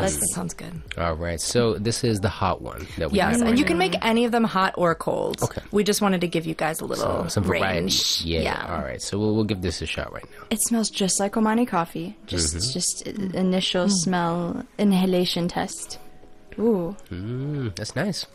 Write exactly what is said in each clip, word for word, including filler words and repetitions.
Let's, that sounds good. All right. So this is the hot one that we Yes, have and right you now. can make any of them hot or cold. Okay. We just wanted to give you guys a little So, some variety. range. Yeah, yeah. All right. So we'll, we'll give this a shot right now. It smells just like Omani coffee. Just Mm-hmm. just initial smell inhalation test. Ooh. Mm, that's nice.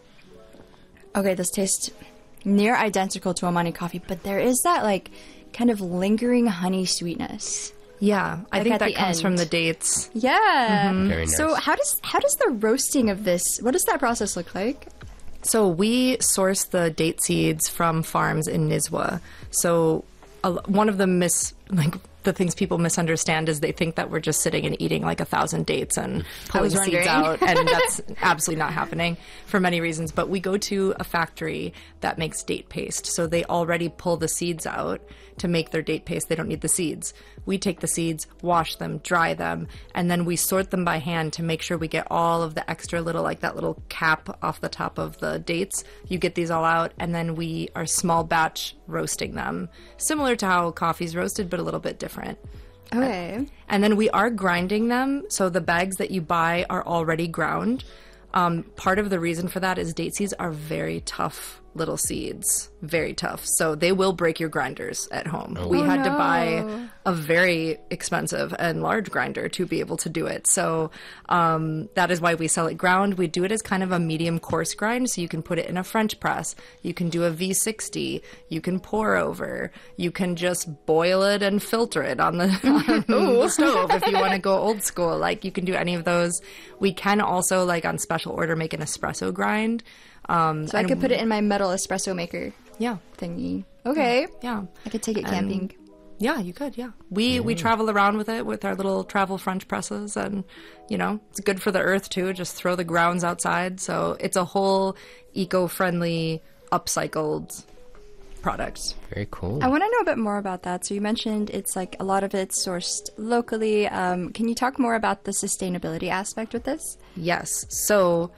Okay, this tastes near identical to Omani coffee, but there is that like kind of lingering honey sweetness. Yeah, I Like think at that the comes end. from the dates. Yeah. Very nice. So how does how does the roasting of this? What does that process look like? So we source the date seeds from farms in Nizwa. So a, one of the mis like the things people misunderstand is they think that we're just sitting and eating like a thousand dates and pulling was seeds wondering. out, and that's absolutely not happening for many reasons. But we go to a factory that makes date paste, so they already pull the seeds out to make their date paste. They don't need the seeds. We take the seeds, wash them, dry them, and then we sort them by hand to make sure we get all of the extra little, like that little cap off the top of the dates. You get these all out, and then we are small batch roasting them, similar to how coffee's roasted, but a little bit different. Okay. And then we are grinding them, so the bags that you buy are already ground. Um, part of the reason for that is date seeds are very tough little seeds, very tough. So they will break your grinders at home. We Oh, had to no. buy a very expensive and large grinder to be able to do it. So um, that is why we sell it ground. We do it as kind of a medium coarse grind, so you can put it in a French press. You can do a V sixty. You can pour over. You can just boil it and filter it on the, on the stove if you want to go old school. Like, you can do any of those. We can also, like on special order, make an espresso grind. Um, So I and- could put it in my metal espresso maker Yeah. thingy. Okay. Yeah. I could take it camping. Yeah, you could. Yeah, we we travel around with it with our little travel French presses, and you know it's good for the earth too. Just throw the grounds outside, so it's a whole eco-friendly, upcycled product. Very cool. I want to know a bit more about that. So you mentioned it's like a lot of it's sourced locally. Um, can you talk more about the sustainability aspect with this? Yes. So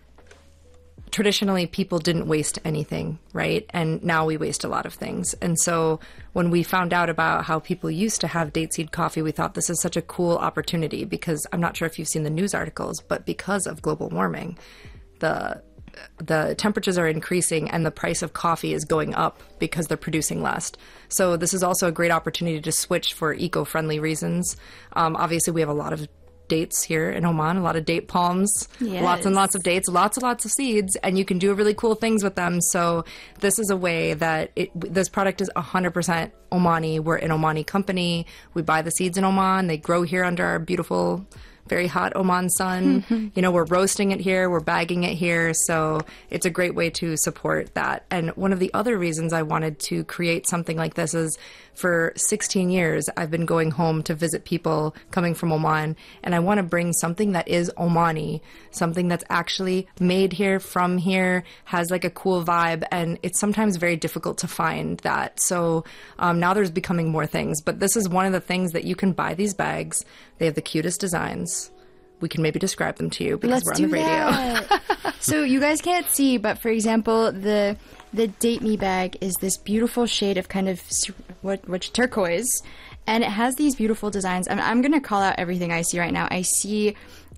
traditionally, people didn't waste anything, right? And now we waste a lot of things. And so when we found out about how people used to have date seed coffee, we thought this is such a cool opportunity, because I'm not sure if you've seen the news articles, but because of global warming, the the temperatures are increasing and the price of coffee is going up because they're producing less. So this is also a great opportunity to switch for eco-friendly reasons. Um, obviously, we have a lot of dates here in Oman, a lot of date palms, Yes. lots and lots of dates, lots and lots of seeds, and you can do really cool things with them. So this is a way that it, this product is one hundred percent Omani. We're an Omani company. We buy the seeds in Oman. They grow here under our beautiful, very hot Oman sun. You know, we're roasting it here, we're bagging it here, so it's a great way to support that. And one of the other reasons I wanted to create something like this is for sixteen years, I've been going home to visit people coming from Oman, and I want to bring something that is Omani, something that's actually made here, from here, has like a cool vibe, and it's sometimes very difficult to find that. So um, now there's becoming more things, but this is one of the things that you can buy these bags. They have the cutest designs. We can maybe describe them to you because Let's we're on do the radio. that. So you guys can't see, but for example, the the Date Me bag is this beautiful shade of kind of s- what which turquoise, and it has these beautiful designs. I'm, I'm gonna call out everything I see right now. I see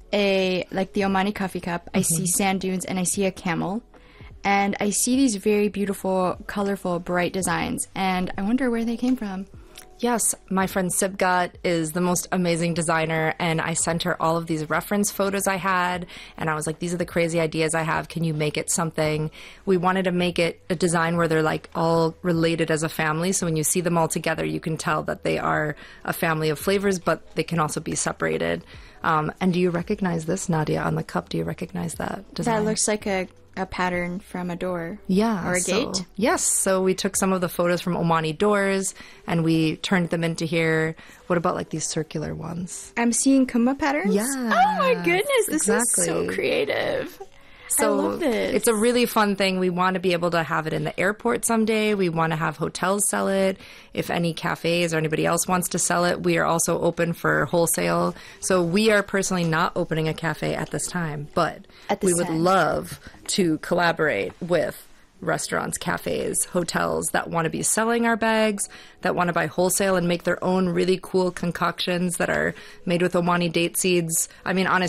a like the Omani coffee cup. I see sand dunes, and I see a camel, and I see these very beautiful, colorful, bright designs. And I wonder where they came from. Yes, my friend Sibgat is the most amazing designer, and I sent her all of these reference photos I had, and I was like, these are the crazy ideas I have. Can you make it something? We wanted to make it a design where they're like all related as a family, so when you see them all together, you can tell that they are a family of flavors, but they can also be separated. Um, and do you recognize this, Nadia, on the cup? Do you recognize that design? That looks like a, a pattern from a door. Yeah. Or a so- gate. Yes. So we took some of the photos from Omani doors and we turned them into here. What about like these circular ones? I'm seeing Kuma patterns. Yes, Oh my goodness, this exactly. is so creative. So I love this. it's a really fun thing. We want to be able to have it in the airport someday. We want to have hotels sell it. If any cafes or anybody else wants to sell it, we are also open for wholesale. So we are personally not opening a cafe at this time, but At this we would time. love to collaborate with restaurants, cafes, hotels that want to be selling our bags, that want to buy wholesale and make their own really cool concoctions that are made with Omani date seeds. I mean, honestly,